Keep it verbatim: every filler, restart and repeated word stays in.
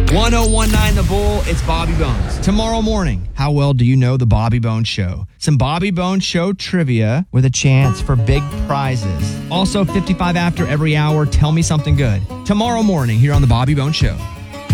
one oh one nine The Bull, it's Bobby Bones. Tomorrow morning, how well do you know the Bobby Bones Show? Some Bobby Bones Show trivia with a chance for big prizes. Also, fifty-five after every hour, tell me something good. Tomorrow morning here on the Bobby Bones Show.